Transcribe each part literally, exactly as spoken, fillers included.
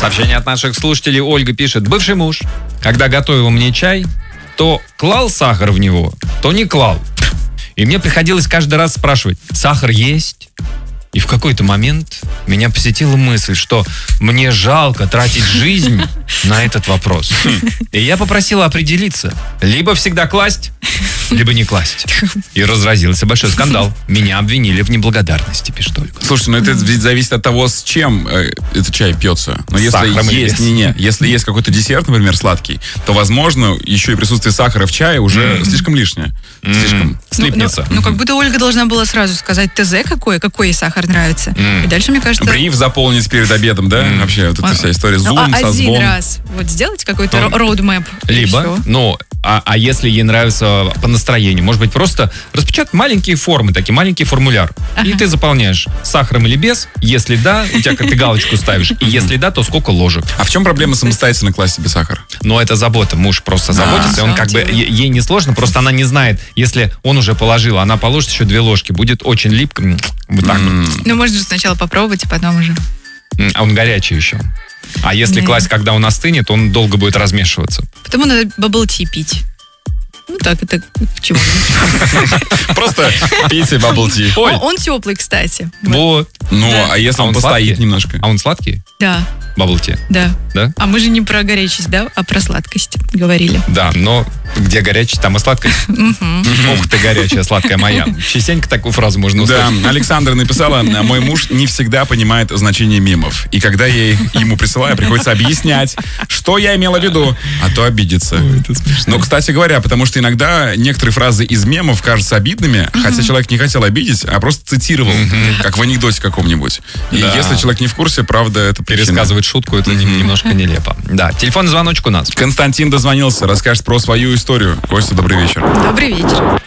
Сообщение от наших слушателей. Ольга пишет. Бывший муж, когда готовил мне чай, то клал сахар в него, то не клал. И мне приходилось каждый раз спрашивать, сахар есть? И в какой-то момент меня посетила мысль, что мне жалко тратить жизнь на этот вопрос. И я попросила определиться. Либо всегда класть, либо не класть. И разразился большой скандал. Меня обвинили в неблагодарности, пишет Ольга. Слушайте, ну это ведь зависит от того, с чем э, этот чай пьется. Но если Сахаром есть, не, не, если есть какой-то десерт, например, сладкий, то, возможно, еще и присутствие сахара в чае уже mm-hmm. слишком лишнее. Mm-hmm. Слишком. Слипнется. Ну, ну, ну, как будто Ольга должна была сразу сказать ТЗ какой, какой ей сахар нравится. Mm. И дальше, мне кажется... Бриф заполнить перед обедом, да? Mm. Вообще, вот эта а, вся история. Зум, ну, а созвон. один раз вот сделать какой-то mm. роудмэп. Либо, ну, а, а если ей нравится по настроению, может быть, просто распечатать маленькие формы, такие маленький формуляр. Ага. И ты заполняешь сахаром или без. Если да, у тебя как ты галочку ставишь. И если да, то сколько ложек. А в чем проблема самостоятельно класть себе сахар? Ну, это забота. Муж просто заботится. И он как бы, ей не сложно, просто она не знает. Если он уже положил, она положит еще две ложки. Будет очень липко. Вот так вот. Ну, можно же сначала попробовать, и потом уже. А он горячий еще. А если да. класть, когда он остынет, он долго будет размешиваться. Потом надо бабл-ти пить. Ну так, это к чему? Просто пейте бабл-ти. Он теплый, кстати. Вот. Ну, а если он постоит немножко? А он сладкий? Да. Бабл-ти? Да. Да? А мы же не про горячесть, да, а про сладкость говорили. Да, но где горячесть, там и сладкость. Ух ты, горячая, сладкая моя. Частенько такую фразу можно услышать. Да, Александра написала, мой муж не всегда понимает значение мемов. И когда я ему присылаю, приходится объяснять, что я имела в виду, а то обидится. Но, кстати говоря, потому что иногда некоторые фразы из мемов кажутся обидными, хотя человек не хотел обидеть, а просто цитировал, как в анекдоте каком-нибудь. И если человек не в курсе, правда, это пересказывать шутку, это mm-hmm. немножко нелепо. Да, телефонный звоночек у нас. Константин дозвонился, расскажет про свою историю. Костя, добрый вечер. Добрый вечер.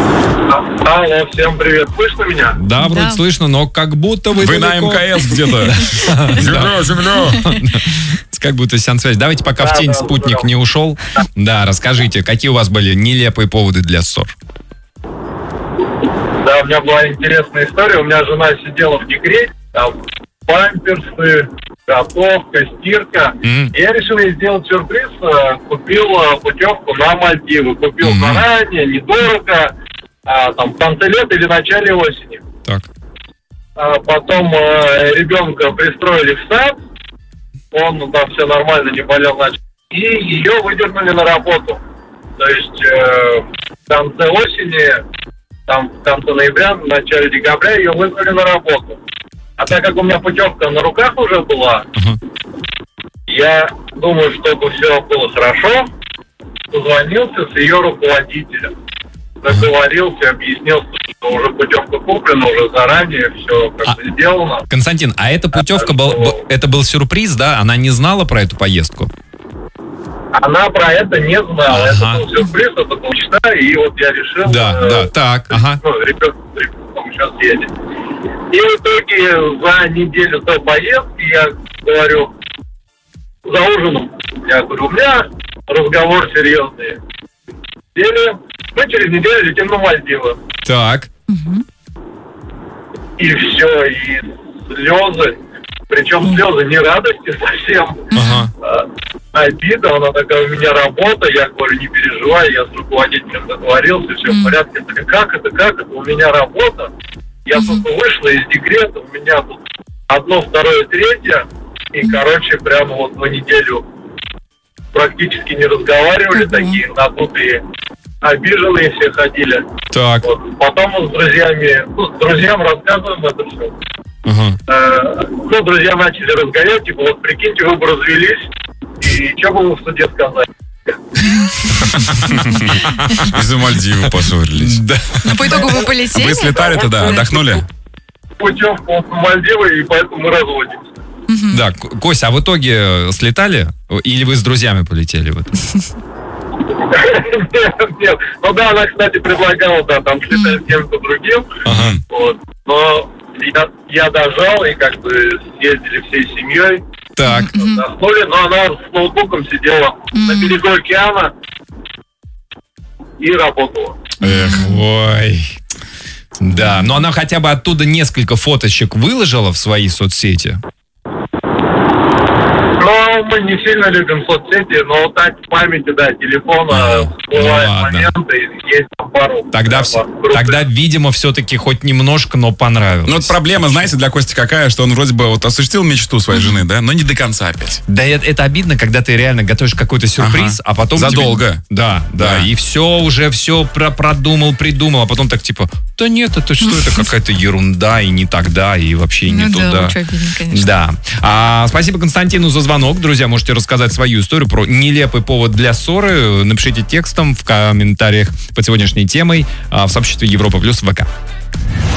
Алло, всем привет. Слышно меня? Да, вроде да. слышно, но как будто вы Вы на МКС где-то. Земля, земля. Как будто сеанс-связь. Давайте, пока в тень спутник не ушел. Да, расскажите, какие у вас были нелепые поводы для ссор? Да, у меня была интересная история. У меня жена сидела в декрете, там памперсы, готовка, стирка. Mm-hmm. И я решил ей сделать сюрприз. Купил путевку на Мальдивы. Купил mm-hmm. заранее, недорого, а, там, в конце лета или в начале осени. Так. А потом а, ребенка пристроили в сад. Он там все нормально, не болел, значит. И ее выдернули на работу. То есть э, в конце осени, там в конце ноября, в начале декабря ее вызвали на работу. А так как у меня путевка на руках уже была, uh-huh. я думаю, чтобы все было хорошо, позвонился с ее руководителем. Договорился, объяснил, что уже путевка куплена, уже заранее все как бы а, сделано. Константин, а эта путевка, а, был, что... это был сюрприз, да? Она не знала про эту поездку? Она про это не знала. Ага. Это был сюрприз, это была мечта, и вот я решил... Да, э, да, так, ага. Ну, ребенок, ребенок сейчас едет. И в итоге за неделю до поездки я говорю, за ужином, я говорю, у меня разговор серьезный. Сели, мы через неделю летим на Мальдивы. Так. И все, и слезы. Причем слезы не радости совсем, ага. а обида. Она такая, у меня работа, я говорю, не переживай, я с руководителем договорился, все в порядке. Я говорю, как это, как это, у меня работа. Я mm-hmm. только вышла из декрета, у меня тут одно, второе, третье. И, короче, прямо вот на неделю практически не разговаривали, mm-hmm. такие надутые, обиженные все ходили. Так. Вот. Потом мы с друзьями, ну, с друзьям рассказываем это все. Uh-huh. Э, ну, друзья начали разгонять, типа, вот прикиньте, вы бы развелись, и что бы вы в суде сказали? Из-за Мальдивы поссорились. Да. Ну, по итогу вы полетели? Вы слетали туда, отдохнули? Путевку в Мальдивы, и поэтому мы разводимся. Uh-huh. Да, Кося, а в итоге слетали? Или вы с друзьями полетели? Вот? Нет, нет. Ну да, она, кстати, предлагала, да, там слетать с кем-то другим. Ага. Вот. Но я, я дожал, и как бы съездили всей семьей. Так. Отдохнули, но она с ноутбуком сидела mm-hmm. на берегу океана и работала. Эх, ой. Да, но она хотя бы оттуда несколько фоточек выложила в свои соцсети. Ну, Ну, мы не сильно любим соцсети, но так в памяти, да, телефона всплывают ну ладно. моменты, есть там пару. Тогда, да, вс- пару групп. тогда, видимо, все-таки хоть немножко, но понравилось. Ну, вот проблема, знаете, для Кости какая, что он вроде бы вот осуществил мечту своей жены, да, но не до конца опять. Да, это, это обидно, когда ты реально готовишь какой-то сюрприз, Ага. а потом... Задолго. тебе- Да, да, Да. и все уже, все про- продумал, придумал, а потом так типа, да нет, это что, это какая-то ерунда, и не тогда, и вообще не Ну да, туда. очень обидно, конечно. Да. А, спасибо Константину за звонок. Друзья, можете рассказать свою историю про нелепый повод для ссоры. Напишите текстом в комментариях под сегодняшней темой а, в сообществе Европа Плюс в ВК.